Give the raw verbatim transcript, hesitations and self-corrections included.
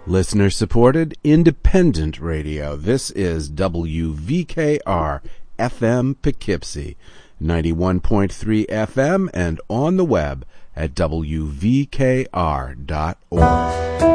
Listener-supported, independent radio. This is W V K R F M Poughkeepsie, ninety-one point three F M, and on the web at W V K R dot org.